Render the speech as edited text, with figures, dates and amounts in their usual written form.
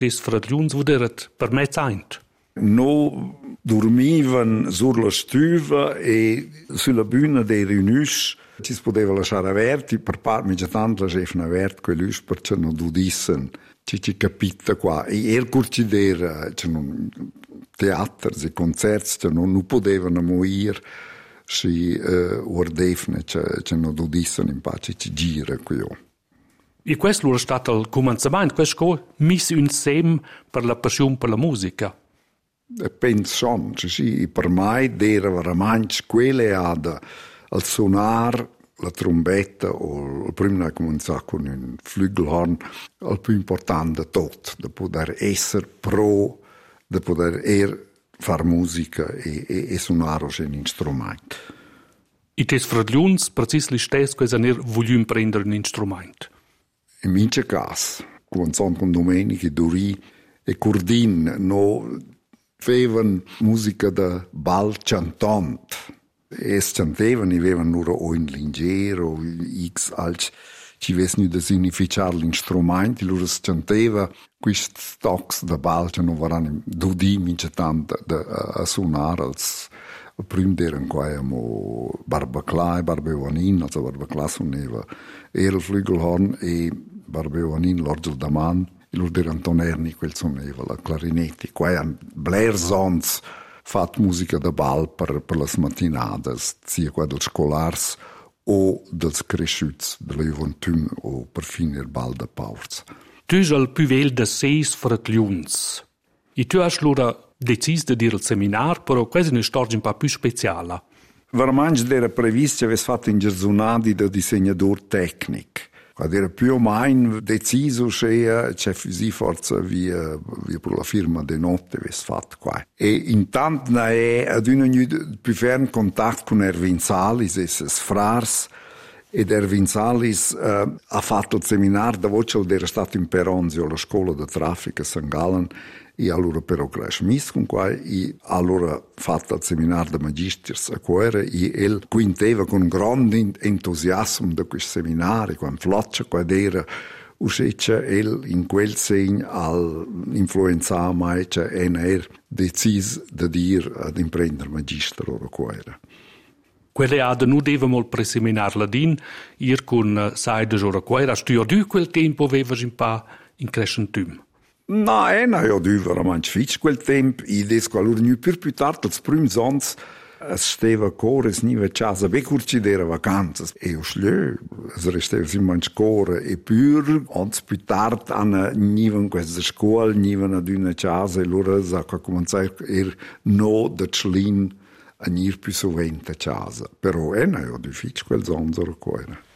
Des fradgliuns vuderet per mezz aint. No dormivan sur la stuva e sulla bühna dei riunus ci si poteva lasciare aperti, per parte mica tanto lasciavano aperti quell'us perché non udissen. Ci capita qua. E considera che non teatri e concerti non potevano morire se ordevano che non udissero in pace ci gira qui. E questo è stato il cominciamento, questo è messo insieme per la passione per la musica. Penso, sì, per me era veramente quelle al suonar la trombetta o il primo a cominciare con un flugelhorn, il più importante di tutto, di poter essere di poter fare musica e suonare un strumento. E tes fradgliuns, precisamente stessi, che hanno voluto prendere un strumento? In mio caso, cominciando con Domenica e Dorì e Cordin, no facevano musica da bal cantante. E cantavano, avevano o in linger o x altri, ci avevano da significare l'instrumento, e loro cantavano questi tocs da bal che non erano dudimi tanto a suonare. Il primo erano qua Barbaclà e Barbeoanin, also Barbaclà suonava era il flugelhorn e Barbeoanin l'orgel da man, e loro erano Tonerni, quel suonava la clarinetti. Qua erano Blair Sons, fatto musica da bal per le mattinate, sia qua dels scolars o dels cresciuts, della gioventù o perfino il bal da paurs. Tu hai il più vel de 6 fradgliuns. E tu hai allora deciso di dire il seminar, però questa è una storia un po' più speciale. Veramente era previsto che avesse fatto in giornata da disegnatore tecnico. Era più o meno deciso che così forza via per la firma de notte avesse fatto qua. E intanto ad uno più fermo contatto con Erwin Salis e ses frars, ed Erwin Salis ha fatto il seminario da voce era stato in Peronzio alla scuola di traffico a St. Gallen, e allora però cresciuto con qua, e allora fatto il seminario di magisters a Cuore, e il quinteva con grande entusiasmo da questo seminario, con floccia qua era uscita in quel segno al influenzare mai, cioè era deciso di dire ad imprendere magister a Cuore. Quelle ad non devamo il preseminar ladin, ir con saide ora Cuore, stu io du quel tempo avevas un pa in crescentum. No, io du veramente fitch quel tempo, e desco allora non più tardi, als primi sons, stava ancora, es niva casa, be curcidera vacanze, e io schlio, es restava sempre in scuola, e pur, ans più tardi, niva in questa scuola, niva ad una casa, e allora sa che cominciare no da Schlin a nir più sovente a casa. Però io du fitch quel sons ora Cuore.